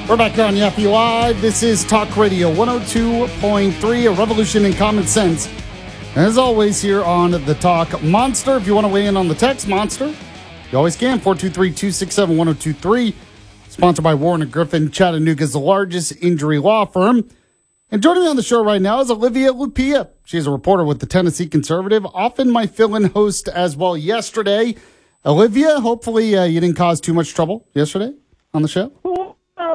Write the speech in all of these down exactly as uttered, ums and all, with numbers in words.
We're back here on Yaffe Live. This is Talk Radio one oh two point three, a revolution in common sense. As always, here on the Talk Monster. If you want to weigh in on the text Monster, you always can. four two three, two six seven, one oh two three. Sponsored by Warren and Griffin, Chattanooga's largest injury law firm. And joining me on the show right now is Olivia Lupia. She's a reporter with the Tennessee Conservative, often my fill-in host as well yesterday. Olivia, hopefully uh, you didn't cause too much trouble yesterday on the show. Well,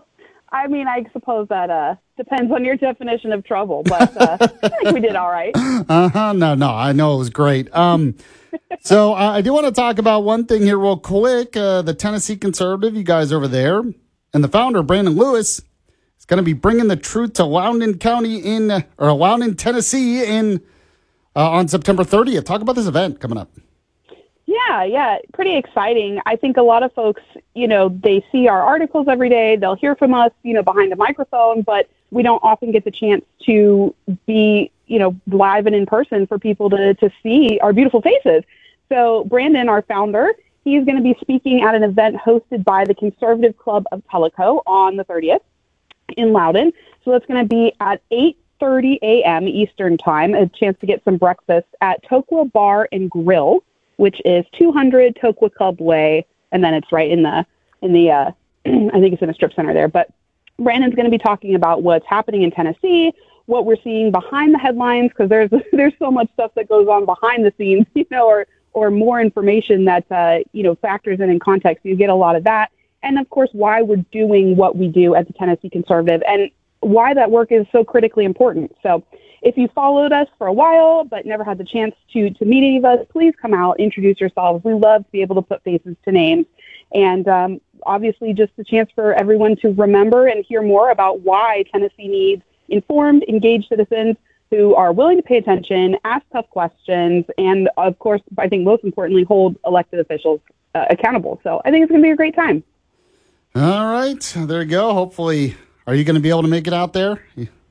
I mean, I suppose that uh, depends on your definition of trouble, but uh, I think we did all right. Uh-huh. No, no, I know it was great. Um, so uh, I do want to talk about one thing here real quick. Uh, the Tennessee Conservative, you guys over there, and the founder, Brandon Lewis, is going to be bringing the truth to Loudoun County in, uh, or Loudoun, Tennessee in uh, on September thirtieth. Talk about this event coming up. Yeah, yeah, pretty exciting. I think a lot of folks, you know, they see our articles every day. They'll hear from us, you know, behind a microphone, but we don't often get the chance to be, you know, live and in person for people to, to see our beautiful faces. So Brandon, our founder, he's going to be speaking at an event hosted by the Conservative Club of Tellico on the thirtieth in Loudoun. So that's going to be at eight thirty a.m. Eastern Time, a chance to get some breakfast at Tokwa Bar and Grill, which is two hundred Tokwa Club Way, and then it's right in the, in the uh, I think it's in a strip center there. But Brandon's going to be talking about what's happening in Tennessee, what we're seeing behind the headlines, because there's there's so much stuff that goes on behind the scenes, you know, or or more information that, uh, you know, factors in in context. You get a lot of that. And, of course, why we're doing what we do at the Tennessee Conservative and why that work is so critically important. So if you followed us for a while but never had the chance to to meet any of us, please come out, introduce yourselves. We love to be able to put faces to names. And um, obviously just a chance for everyone to remember and hear more about why Tennessee needs informed, engaged citizens who are willing to pay attention, ask tough questions, and, of course, I think most importantly, hold elected officials uh, accountable. So I think it's going to be a great time. All right. There you go. Hopefully, are you going to be able to make it out there?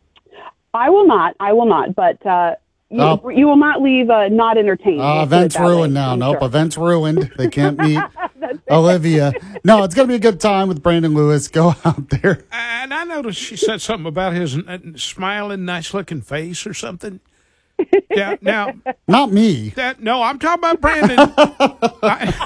I will not. I will not. But uh, you, oh. you will not leave uh, not entertained. Uh, event's ruined way, now. I'm nope. Sure. Event's ruined. They can't meet Olivia. No, it's going to be a good time with Brandon Lewis. Go out there. And I noticed she said something about his smiling, nice-looking face or something. Yeah. Now, not me. That no, I'm talking about Brandon. I,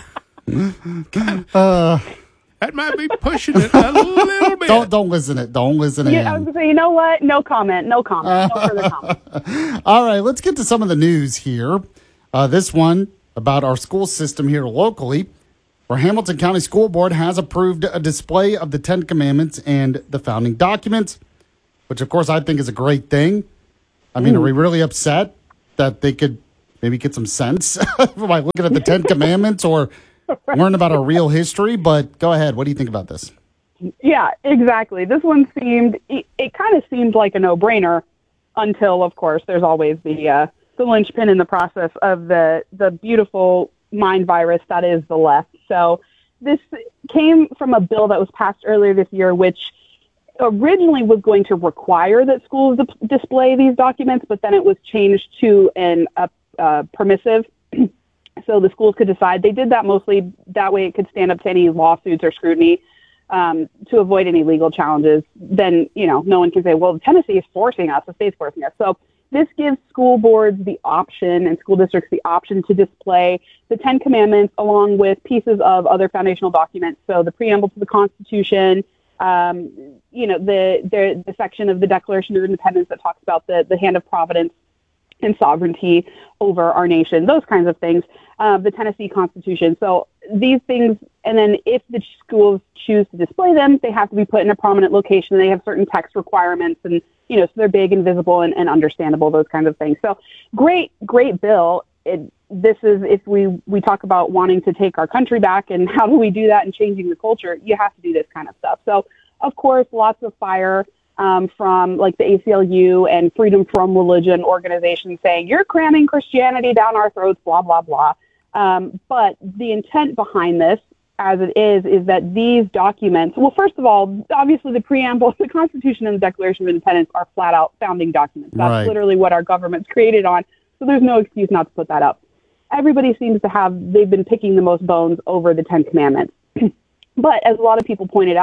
uh, that might be pushing it a little bit. Don't don't listen it. Don't listen yeah, I was going to say, you know what? No comment. No comment. No further comment. All right, let's get to some of the news here. Uh, this one about our school system here locally, where Hamilton County School Board has approved a display of the Ten Commandments and the founding documents, which, of course, I think is a great thing. I mean, mm. are we really upset that they could maybe get some sense by looking at the Ten Commandments or learn about our real history? But go ahead. What do you think about this? Yeah, exactly. This one seemed, it, it kind of seemed like a no-brainer until, of course, there's always the uh, the linchpin in the process of the, the beautiful mind virus that is the left. So this came from a bill that was passed earlier this year, which originally was going to require that schools d- display these documents, but then it was changed to an uh, uh, permissive. So the schools could decide. They did that mostly that way it could stand up to any lawsuits or scrutiny um, to avoid any legal challenges. Then, you know, no one can say, well, Tennessee is forcing us, the state's forcing us. So this gives school boards the option and school districts the option to display the Ten Commandments along with pieces of other foundational documents. So the preamble to the Constitution, um, you know, the, the the section of the Declaration of Independence that talks about the, the hand of providence and sovereignty over our nation, those kinds of things, uh, the Tennessee Constitution. So these things, and then if the schools choose to display them, they have to be put in a prominent location. They have certain text requirements, and, you know, so they're big and visible and, and understandable, those kinds of things. So great, great bill. It, this is, if we, we talk about wanting to take our country back and how do we do that and changing the culture, you have to do this kind of stuff. So, of course, lots of fire Um, from like the A C L U and Freedom From Religion organizations saying, you're cramming Christianity down our throats, blah, blah, blah. Um, but the intent behind this, as it is, is that these documents, well, first of all, obviously the preamble, the Constitution and the Declaration of Independence are flat out founding documents. That's right. Literally what our government's created on. So there's no excuse not to put that up. Everybody seems to have, they've been picking the most bones over the Ten Commandments. But as a lot of people pointed out,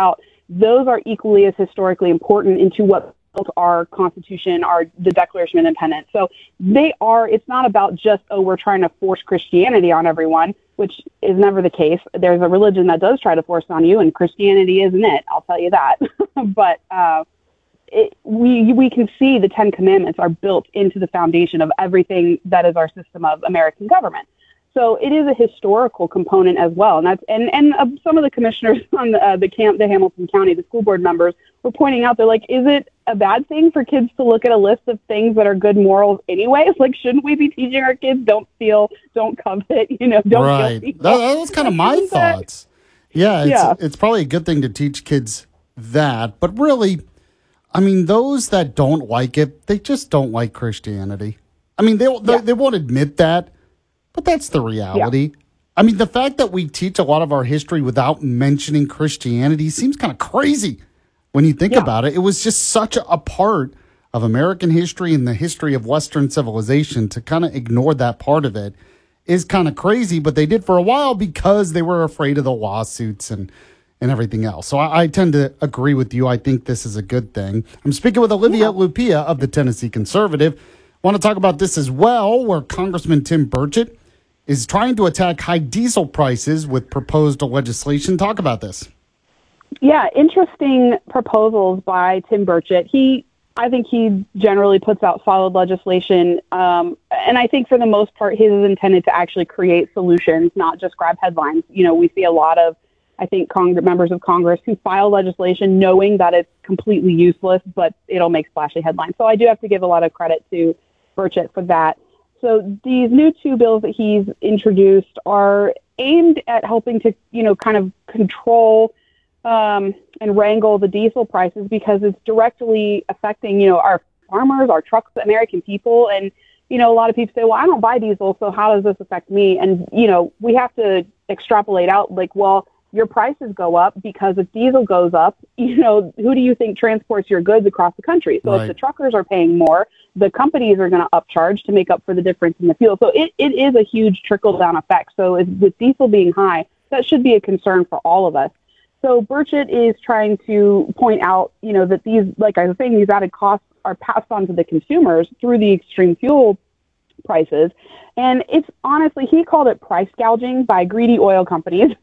those are equally as historically important into what built our Constitution, our the Declaration of Independence. So they are, it's not about just, oh, we're trying to force Christianity on everyone, which is never the case. There's a religion that does try to force on you, and Christianity isn't it, I'll tell you that. but uh, it, we we can see the Ten Commandments are built into the foundation of everything that is our system of American government. So it is a historical component as well, and that's and and uh, some of the commissioners on the uh, the camp, the Hamilton County, the school board members were pointing out, they're like, is it a bad thing for kids to look at a list of things that are good morals anyway? It's like, shouldn't we be teaching our kids don't steal, don't covet, you know, don't right. kill That, that was kind of my thoughts. Yeah, it's, yeah, it's probably a good thing to teach kids that, but really, I mean, those that don't like it, they just don't like Christianity. I mean, they they, yeah. they won't admit that. But that's the reality. Yeah. I mean, the fact that we teach a lot of our history without mentioning Christianity seems kind of crazy when you think yeah. about it. It was just such a part of American history and the history of Western civilization. To kind of ignore that part of it is kind of crazy, but they did for a while because they were afraid of the lawsuits and, and everything else. So I, I tend to agree with you. I think this is a good thing. I'm speaking with Olivia yeah. Lupia of the Tennessee Conservative. Want to talk about this as well, where Congressman Tim Burchett is trying to attack high diesel prices with proposed legislation. Talk about this. Yeah, interesting proposals by Tim Burchett. He, I think he generally puts out solid legislation, um, and I think for the most part, his is intended to actually create solutions, not just grab headlines. You know, we see a lot of, I think, Cong- members of Congress who file legislation knowing that it's completely useless, but it'll make splashy headlines. So I do have to give a lot of credit to Burchett for that. So these new two bills that he's introduced are aimed at helping to, you know, kind of control um, and wrangle the diesel prices, because it's directly affecting, you know, our farmers, our trucks, American people. And, you know, a lot of people say, well, I don't buy diesel, so how does this affect me? And, you know, we have to extrapolate out, like, well, your prices go up because if diesel goes up, you know, who do you think transports your goods across the country? So right. if the truckers are paying more, the companies are going to upcharge to make up for the difference in the fuel. So it, it is a huge trickle-down effect. So if, with diesel being high, that should be a concern for all of us. So Burchett is trying to point out, you know, that these, like I was saying, these added costs are passed on to the consumers through the extreme fuel prices. And it's honestly, he called it price gouging by greedy oil companies,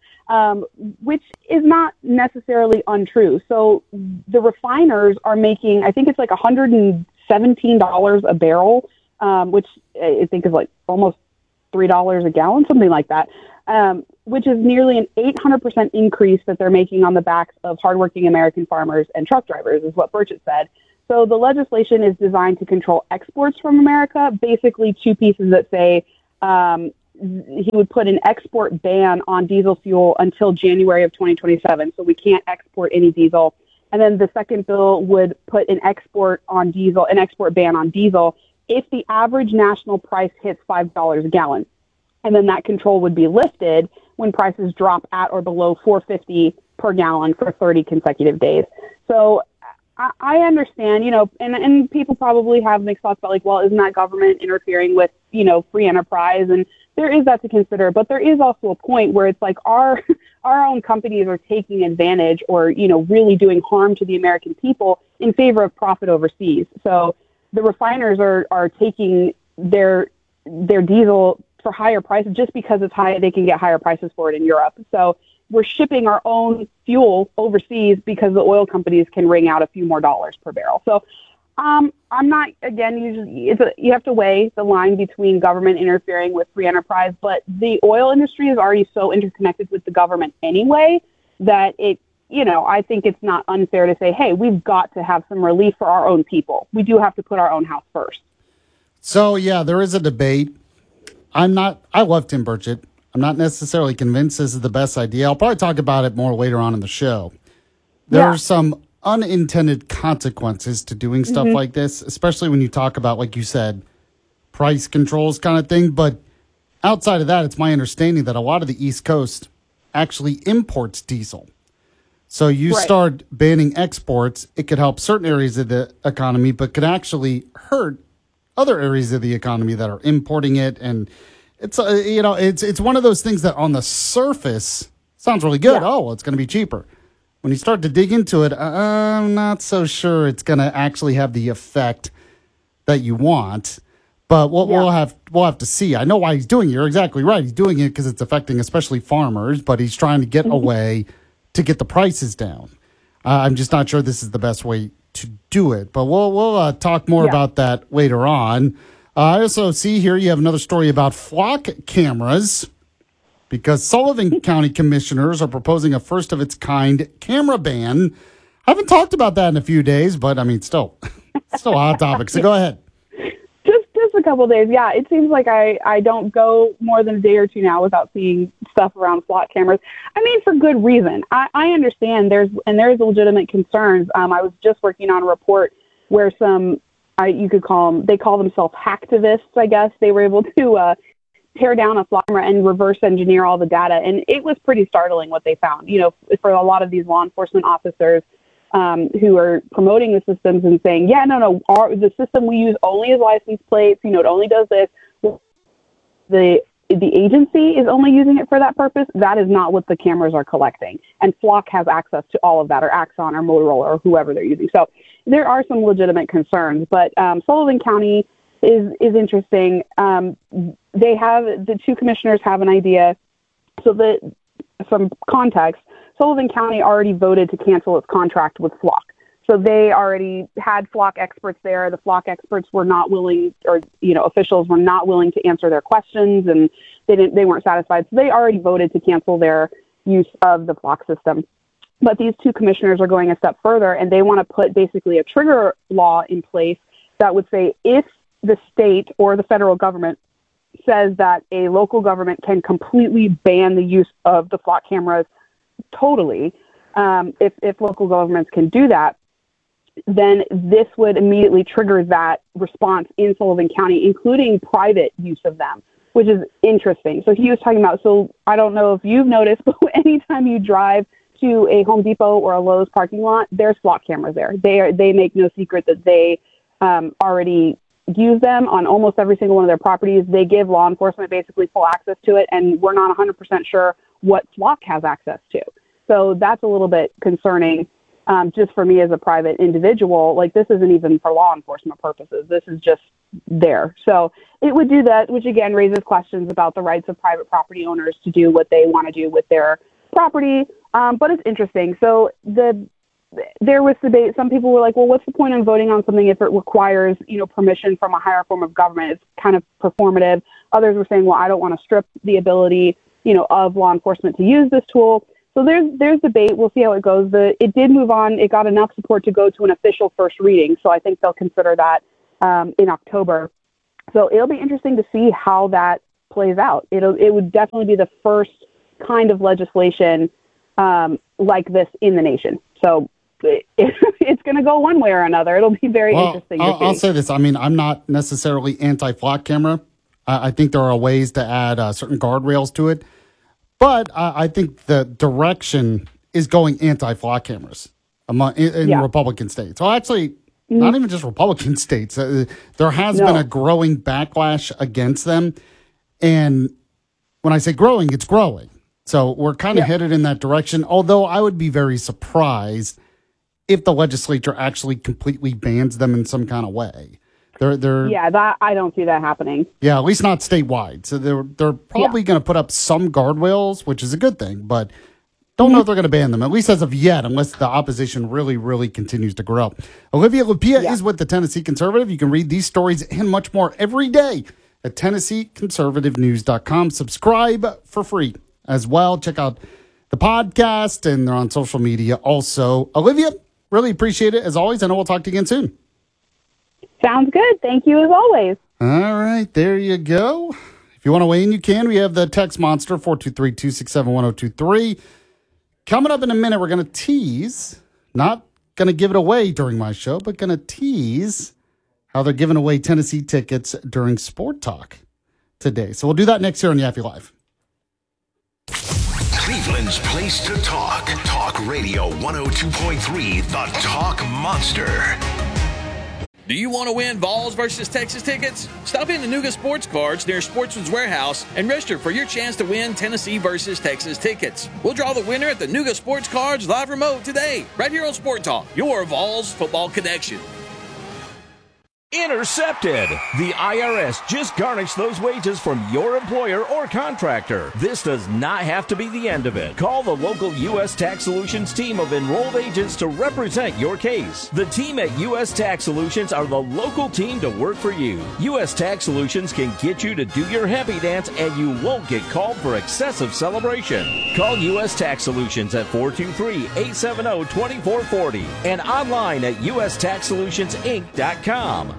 um, which is not necessarily untrue. So the refiners are making, I think it's like one hundred seventeen dollars a barrel, um, which I think is like almost three dollars a gallon, something like that, um, which is nearly an eight hundred percent increase that they're making on the backs of hardworking American farmers and truck drivers, is what Burchett said. So the legislation is designed to control exports from America, basically two pieces that say um, he would put an export ban on diesel fuel until January of twenty twenty-seven, so we can't export any diesel. And then the second bill would put an export on diesel, an export ban on diesel if the average national price hits five dollars a gallon. And then that control would be lifted when prices drop at or below four fifty per gallon for thirty consecutive days. So I, I understand, you know, and, and people probably have mixed thoughts about, like, well, isn't that government interfering with, you know, free enterprise? And there is that to consider, but there is also a point where it's like our our own companies are taking advantage or, you know, really doing harm to the American people in favor of profit overseas. So the refiners are, are taking their their diesel for higher prices just because it's high, they can get higher prices for it in Europe. So we're shipping our own fuel overseas because the oil companies can wring out a few more dollars per barrel. So Um, I'm not, again, usually it's a, you have to weigh the line between government interfering with free enterprise, but the oil industry is already so interconnected with the government anyway that it, you know, I think it's not unfair to say, hey, we've got to have some relief for our own people. We do have to put our own house first. So, yeah, there is a debate. I'm not, I love Tim Burchett. I'm not necessarily convinced this is the best idea. I'll probably talk about it more later on in the show. There Yeah. are some unintended consequences to doing stuff Mm-hmm. like this, especially when you talk about, like you said, price controls kind of thing. But outside of that, it's my understanding that a lot of the East Coast actually imports diesel. So you Right. start banning exports, it could help certain areas of the economy, but could actually hurt other areas of the economy that are importing it. And it's, uh, you know, it's it's one of those things that on the surface sounds really good. Yeah. Oh, well, it's going to be cheaper. when you start to dig into it, I'm not so sure it's going to actually have the effect that you want. But we'll, yeah. we'll have we'll have to see. I know why he's doing it. You're exactly right. He's doing it because it's affecting especially farmers, but he's trying to get a way to get the prices down. Uh, I'm just not sure this is the best way to do it. But we'll we'll uh, talk more yeah. about that later on. Uh, I also see here you have another story about flock cameras because Sullivan County commissioners are proposing a first-of-its-kind camera ban. I haven't talked about that in a few days, but, I mean, still, still a hot topic. So go ahead. Just just a couple of days. Yeah, it seems like I, I don't go more than a day or two now without seeing stuff around flock cameras. I mean, for good reason. I, I understand there's and there's legitimate concerns. Um, I was just working on a report where some, I, you could call them, they call themselves hacktivists, I guess. They were able to uh, tear down a flock camera and reverse engineer all the data. And it was pretty startling what they found. You know, for a lot of these law enforcement officers um, who are promoting the systems and saying, yeah, no, no, our, the system we use only is license plates. You know, it only does this. The the agency is only using it for that purpose. That is not what the cameras are collecting. And Flock has access to all of that, or Axon or Motorola or whoever they're using. So there are some legitimate concerns. But um, Sullivan County is is interesting. Um, they have, the two commissioners have an idea. So that, some context, Sullivan County already voted to cancel its contract with Flock. So they already had Flock experts there. The Flock experts were not willing, or, you know, officials were not willing to answer their questions, and they didn't, they weren't satisfied. So they already voted to cancel their use of the Flock system. But these two commissioners are going a step further, and they want to put basically a trigger law in place that would say if the state or the federal government says that a local government can completely ban the use of the Flock cameras totally, um, if, if local governments can do that, then this would immediately trigger that response in Sullivan County, including private use of them, which is interesting. So he was talking about, so I don't know if you've noticed, but anytime you drive to a Home Depot or a Lowe's parking lot, there's Flock cameras there. They are, they make no secret that they um, already use them on almost every single one of their properties. They give law enforcement basically full access to it, and we're not one hundred percent sure what Flock has access to. So that's a little bit concerning. Um, just for me as a private individual, like this isn't even for law enforcement purposes. This is just there. So it would do that, which again raises questions about the rights of private property owners to do what they want to do with their property. Um, but it's interesting. So the there was debate. Some people were like, well, what's the point in voting on something if it requires, you know, permission from a higher form of government? It's kind of performative. Others were saying, well, I don't want to strip the ability, you know, of law enforcement to use this tool. So there's there's debate. We'll see how it goes. The, it did move on. It got enough support to go to an official first reading. So I think they'll consider that um, in October. So it'll be interesting to see how that plays out. It'll it would definitely be the first kind of legislation um, like this in the nation. So it, it's going to go one way or another. It'll be very well, interesting. I'll, to see. I'll say this. I mean, I'm not necessarily anti-flock camera. I, I think there are ways to add uh, certain guardrails to it. But uh, I think the direction is going anti-flock cameras among, in, in yeah. Republican states. Well, actually, mm-hmm. not even just Republican states. Uh, there has no. been a growing backlash against them. And when I say growing, it's growing. So we're kind of yeah. headed in that direction, although I would be very surprised if the legislature actually completely bans them in some kind of way. They're, they're, yeah, that I don't see that happening. Yeah, at least not statewide. So they're they're probably yeah. going to put up some guardrails, which is a good thing, but don't mm-hmm. know if they're going to ban them, at least as of yet, unless the opposition really, really continues to grow. Olivia Lupia yeah. is with the Tennessee Conservative. You can read these stories and much more every day at Tennessee Conservative News dot com. Subscribe for free as well. Check out the podcast, and they're on social media also. Olivia, really appreciate it. As always, I know we'll talk to you again soon. Sounds good. Thank you as always. All right. There you go. If you want to weigh in, you can. We have the text monster, four two three, two six seven, one zero two three. Coming up in a minute, we're going to tease, not going to give it away during my show, but going to tease how they're giving away Tennessee tickets during Sport Talk today. So we'll do that next here on Yaffe Live. Cleveland's place to talk. Talk Radio one oh two point three, The Talk Monster. Do you want to win Vols versus Texas tickets? Stop in the Nuga Sports Cards near Sportsman's Warehouse and register for your chance to win Tennessee versus Texas tickets. We'll draw the winner at the Nuga Sports Cards live remote today, right here on Sport Talk, your Vols football connection. Intercepted. The I R S just garnished those wages from your employer or contractor. This does not have to be the end of it. Call the local U S Tax Solutions team of enrolled agents to represent your case. The team at U S Tax Solutions are the local team to work for you. U S Tax Solutions can get you to do your happy dance and you won't get called for excessive celebration. Call U S Tax Solutions at four two three, eight seven zero, two four four zero and online at U S tax solutions inc dot com.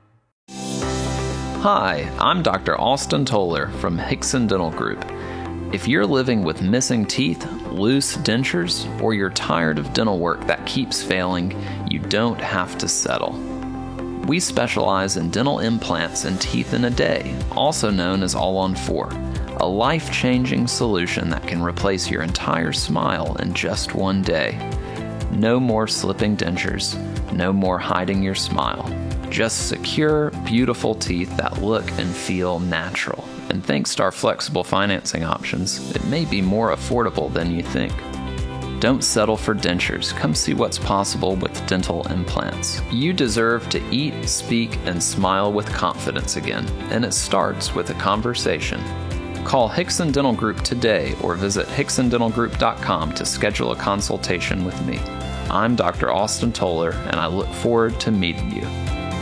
Hi, I'm Doctor Austin Toller from Hickson Dental Group. If you're living with missing teeth, loose dentures, or you're tired of dental work that keeps failing, you don't have to settle. We specialize in dental implants and teeth in a day, also known as All on Four, a life-changing solution that can replace your entire smile in just one day. No more slipping dentures, no more hiding your smile. Just secure, beautiful teeth that look and feel natural. And thanks to our flexible financing options, it may be more affordable than you think. Don't settle for dentures. Come see what's possible with dental implants. You deserve to eat, speak, and smile with confidence again, and it starts with a conversation. Call Hickson Dental Group today or visit hickson dental group dot com to schedule a consultation with me. I'm Doctor Austin Toller, and I look forward to meeting you.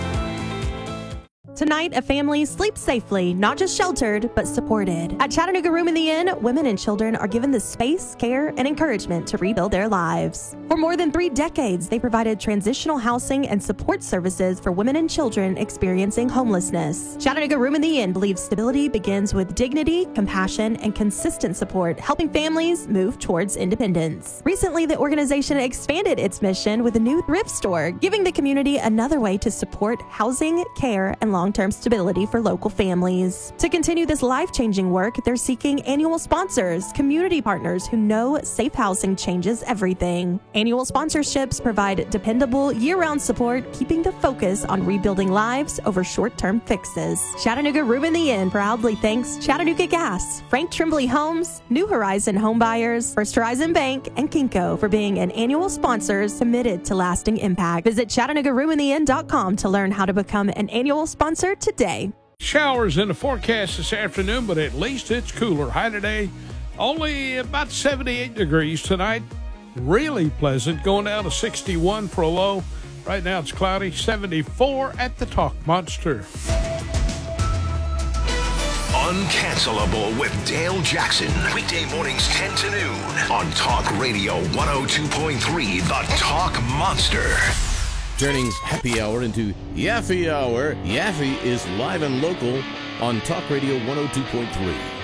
Tonight, a family sleeps safely, not just sheltered, but supported. At Chattanooga Room in the Inn, women and children are given the space, care, and encouragement to rebuild their lives. For more than three decades, they provided transitional housing and support services for women and children experiencing homelessness. Chattanooga Room in the Inn believes stability begins with dignity, compassion, and consistent support, helping families move towards independence. Recently, the organization expanded its mission with a new thrift store, giving the community another way to support housing, care, and long long-term stability for local families. To continue this life-changing work, they're seeking annual sponsors, community partners who know safe housing changes everything. Annual sponsorships provide dependable year-round support, keeping the focus on rebuilding lives over short-term fixes. Chattanooga Room in the Inn proudly thanks Chattanooga Gas, Frank Tremblay Homes, New Horizon Home Buyers, First Horizon Bank, and Kinko for being an annual sponsors committed to lasting impact. Visit Chattanooga Room in the Inn dot com to learn how to become an annual sponsor today. Showers in the forecast this afternoon, but at least it's cooler. High today, only about seventy-eight degrees tonight. Really pleasant, going down to sixty-one for a low. Right now it's cloudy, seventy-four at the Talk Monster. Uncancelable with Dale Jackson. Weekday mornings ten to noon on Talk Radio one oh two point three, the Talk Monster. Turning happy hour into Yaffee Hour. Yaffee is live and local on Talk Radio one oh two point three.